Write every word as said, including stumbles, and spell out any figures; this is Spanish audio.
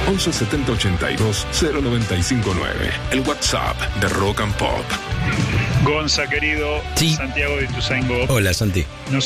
once setenta ochenta y dos cero noventa y cinco nueve. El WhatsApp de Rock and Pop. Gonza, querido. Sí. Santiago de Ituzaingó. Hola, Santi. Nos